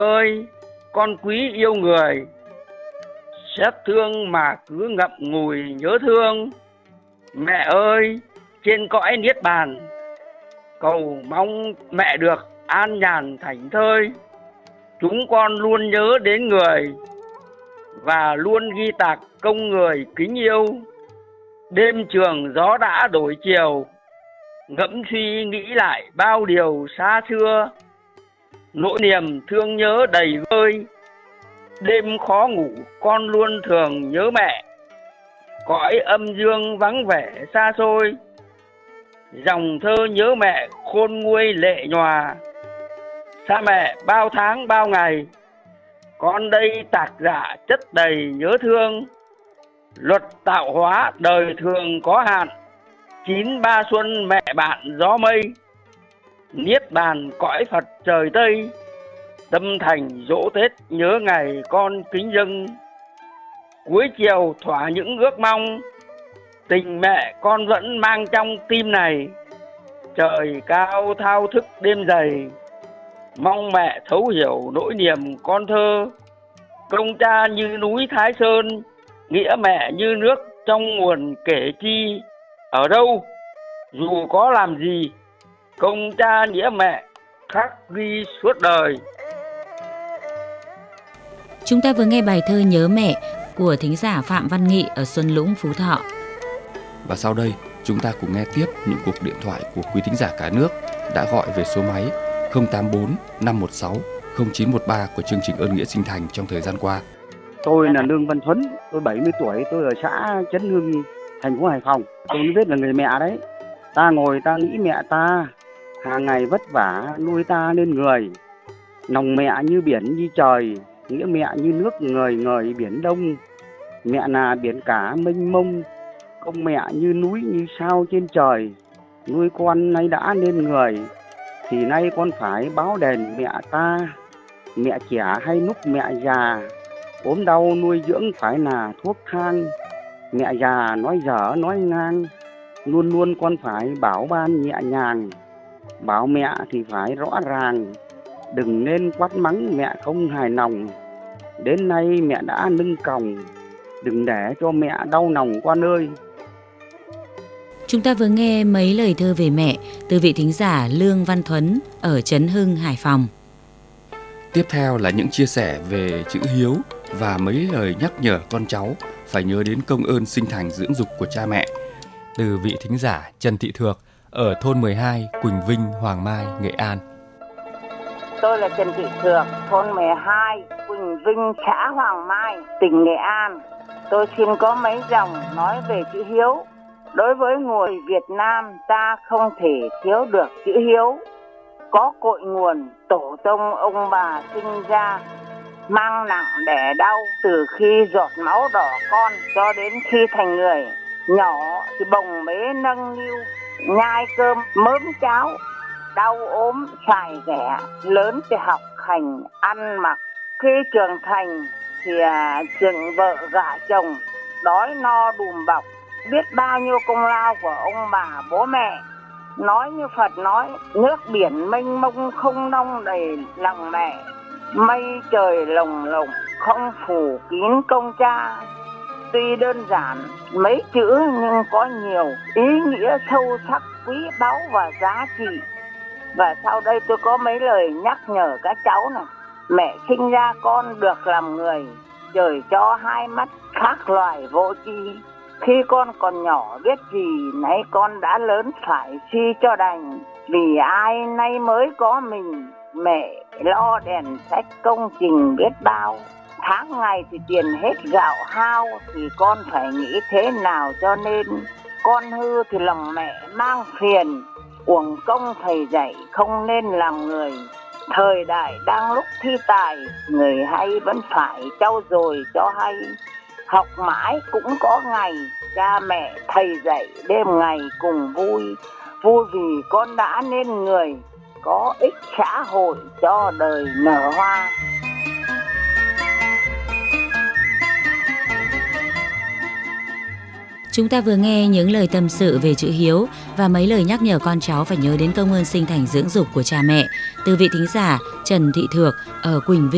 ơi, con quý yêu người, xét thương mà cứ ngậm ngùi nhớ thương. Mẹ ơi, trên cõi niết bàn, cầu mong mẹ được an nhàn thảnh thơi. Chúng con luôn nhớ đến người và luôn ghi tạc công người kính yêu. Đêm trường gió đã đổi chiều, ngẫm suy nghĩ lại bao điều xa xưa. Nỗi niềm thương nhớ đầy vơi, đêm khó ngủ con luôn thường nhớ mẹ. Cõi âm dương vắng vẻ xa xôi, dòng thơ nhớ mẹ khôn nguôi lệ nhòa. Xa mẹ bao tháng bao ngày, con đây tạc dạ chất đầy nhớ thương. Luật tạo hóa đời thường có hạn, 93 xuân mẹ bạn gió mây. Niết bàn cõi Phật trời Tây, tâm thành dỗ Tết nhớ ngày con kính dâng. Cuối chiều thỏa những ước mong, tình mẹ con vẫn mang trong tim này. Trời cao thao thức đêm dày, mong mẹ thấu hiểu nỗi niềm con thơ. Công cha như núi Thái Sơn, nghĩa mẹ như nước trong nguồn kể chi. Ở đâu dù có làm gì, công cha nghĩa mẹ khắc ghi suốt đời. Chúng ta vừa nghe bài thơ Nhớ Mẹ của thính giả Phạm Văn Nghị ở Xuân Lũng, Phú Thọ. Và sau đây, chúng ta cùng nghe tiếp những cuộc điện thoại của quý thính giả cả nước đã gọi về số máy 084 516 0913 của chương trình Ơn Nghĩa Sinh Thành trong thời gian qua. Tôi là Lương Văn Thuấn, tôi 70 tuổi, tôi ở xã Trấn Hưng, thành phố Hải Phòng. Tôi biết là người mẹ đấy. Ta ngồi ta nghĩ mẹ ta, hàng ngày vất vả nuôi ta nên người. Lòng mẹ như biển như trời, nghĩa mẹ như nước ngời ngời biển đông. Mẹ là biển cả mênh mông, công mẹ như núi như sao trên trời. Nuôi con nay đã nên người, thì nay con phải báo đền mẹ ta. Mẹ trẻ hay lúc mẹ già, ốm đau nuôi dưỡng phải là thuốc thang. Mẹ già nói dở nói ngang, luôn luôn con phải bảo ban nhẹ nhàng. Bảo mẹ thì phải rõ ràng, đừng nên quát mắng mẹ không hài lòng. Đến nay mẹ đã nâng còng, đừng để cho mẹ đau lòng con ơi. Chúng ta vừa nghe mấy lời thơ về mẹ từ vị thính giả Lương Văn Thuấn ở Trấn Hưng, Hải Phòng. Tiếp theo là những chia sẻ về chữ hiếu và mấy lời nhắc nhở con cháu phải nhớ đến công ơn sinh thành dưỡng dục của cha mẹ, từ vị thính giả Trần Thị Thược ở thôn 12, Quỳnh Vinh, Hoàng Mai, Nghệ An. Tôi là Trần Thị Thược, thôn 12, Quỳnh Vinh, xã Hoàng Mai, tỉnh Nghệ An. Tôi xin có mấy dòng nói về chữ hiếu. Đối với người Việt Nam, ta không thể thiếu được chữ hiếu. Có cội nguồn tổ tông ông bà sinh ra, mang nặng đẻ đau từ khi giọt máu đỏ con cho đến khi thành người. Nhỏ thì bồng bế nâng niu, nhai cơm mớm cháo, đau ốm xài ghẻ, lớn thì học hành ăn mặc. Khi trưởng thành thì dựng vợ gả chồng, đói no đùm bọc, biết bao nhiêu công lao của ông bà bố mẹ. Nói như Phật nói, nước biển mênh mông không đong đầy lòng mẹ, mây trời lồng lộng không phủ kín công cha. Tuy đơn giản mấy chữ nhưng có nhiều ý nghĩa sâu sắc, quý báu và giá trị. Và sau đây tôi có mấy lời nhắc nhở các cháu này. Mẹ sinh ra con được làm người, trời cho hai mắt khác loài vô tri. Khi con còn nhỏ biết gì, nay con đã lớn phải suy cho đành. Vì ai nay mới có mình, mẹ lo đèn sách công trình biết bao. Tháng ngày thì tiền hết gạo hao, thì con phải nghĩ thế nào cho nên. Con hư thì lòng mẹ mang phiền, uổng công thầy dạy không nên làm người. Thời đại đang lúc thi tài, người hay vẫn phải trau dồi cho hay. Học mãi cũng có ngày, cha mẹ thầy dạy đêm ngày cùng vui. Vui vì con đã nên người, có ích xã hội cho đời nở hoa. Chúng ta vừa nghe những lời tâm sự về chữ hiếu và mấy lời nhắc nhở con cháu phải nhớ đến công ơn sinh thành dưỡng dục của cha mẹ từ vị thính giả Trần Thị Thược ở Quỳnh Vinh.